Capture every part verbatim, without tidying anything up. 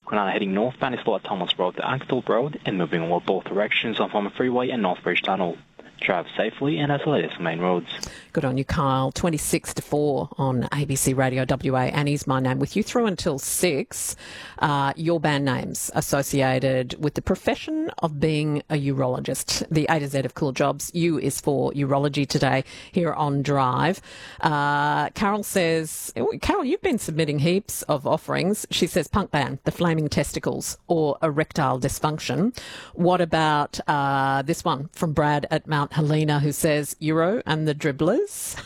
Kwinana heading northbound is slow at Thomas Road to Ankersthorpe Road and moving along both directions on Farmer Freeway and Northbridge Tunnel. Drive safely and as the latest main roads. Good on you, Kyle. twenty-six to four on A B C Radio W A. Annie's my name with you through until six. Uh, your band names associated with the profession of being a urologist. The A to Z of Cool Jobs. U is for urology today here on Drive. Uh, Carol says, Carol, you've been submitting heaps of offerings. She says punk band, the Flaming Testicles, or erectile dysfunction. What about uh, this one from Brad at Mount Helena, who says Euro and the Dribblers?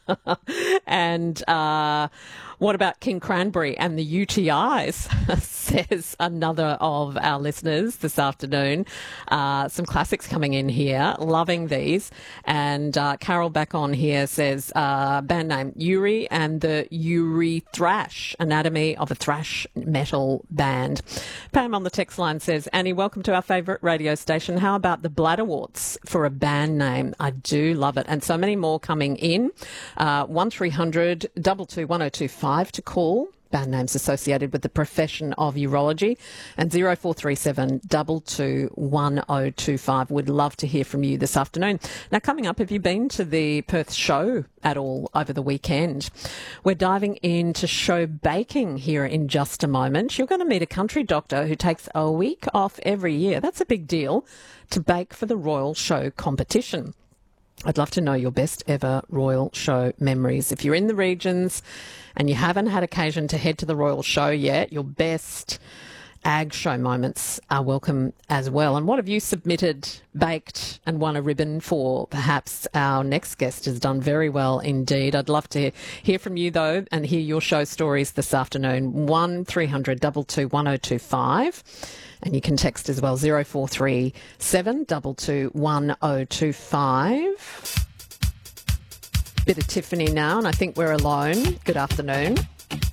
And uh, what about King Cranberry and the U T Is, says another of our listeners this afternoon. Uh, some classics coming in here, loving these. And uh, Carol back on here says, uh, band name, Yuri and the Yuri Thrash, anatomy of a thrash metal band. Pam on the text line says, Annie, welcome to our favourite radio station. How about the Bladderworts for a band name? I do love it. And so many more coming in. Uh, one three hundred two two one oh two five to call. Band names associated with the profession of urology, and zero four three seven two two one oh two five. Would love to hear from you this afternoon. Now, coming up, have you been to the Perth show at all over the weekend? We're diving into show baking here in just a moment. You're going to meet a country doctor who takes a week off every year. That's a big deal, to bake for the Royal Show competition. I'd love to know your best ever Royal Show memories. If you're in the regions and you haven't had occasion to head to the Royal Show yet, your best ag show moments are welcome as well. And what have you submitted, baked and won a ribbon for? Perhaps our next guest has done very well indeed. I'd love to hear from you though and hear your show stories this afternoon. one three hundred two two one oh two five. And you can text as well, zero four three seven two two one oh two five. Bit of Tiffany now, and I think we're alone. Good afternoon.